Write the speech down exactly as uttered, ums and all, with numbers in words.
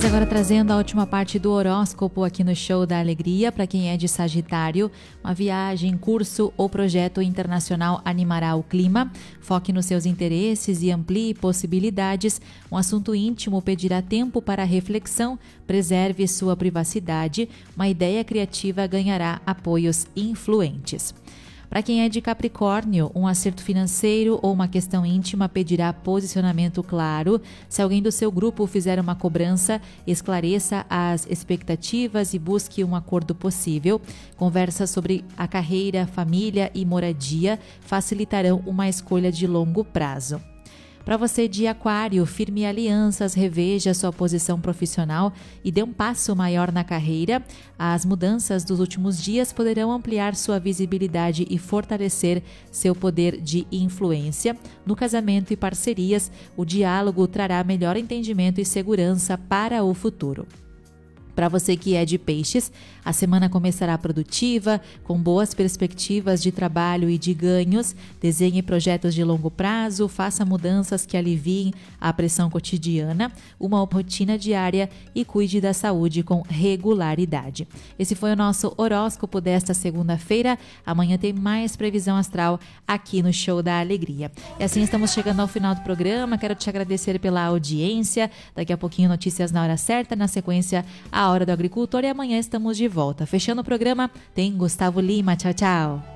Agora trazendo a última parte do horóscopo aqui no Show da Alegria. Para quem é de Sagitário, uma viagem, curso ou projeto internacional animará o clima. Foque nos seus interesses e amplie possibilidades. Um assunto íntimo pedirá tempo para reflexão. Preserve sua privacidade. Uma ideia criativa ganhará apoios influentes. Para quem é de Capricórnio, um acerto financeiro ou uma questão íntima pedirá posicionamento claro. Se alguém do seu grupo fizer uma cobrança, esclareça as expectativas e busque um acordo possível. Conversas sobre a carreira, família e moradia facilitarão uma escolha de longo prazo. Para você de Aquário, firme alianças, reveja sua posição profissional e dê um passo maior na carreira. As mudanças dos últimos dias poderão ampliar sua visibilidade e fortalecer seu poder de influência. No casamento e parcerias, o diálogo trará melhor entendimento e segurança para o futuro. Para você que é de Peixes, a semana começará produtiva, com boas perspectivas de trabalho e de ganhos. Desenhe projetos de longo prazo, faça mudanças que aliviem a pressão cotidiana, uma rotina diária e cuide da saúde com regularidade. Esse foi o nosso horóscopo desta segunda-feira. Amanhã tem mais previsão astral aqui no Show da Alegria. E assim estamos chegando ao final do programa. Quero te agradecer pela audiência. Daqui a pouquinho notícias na hora certa, na sequência a Hora do Agricultor, e amanhã estamos de volta. Fechando o programa, tem Gustavo Lima. Tchau, tchau.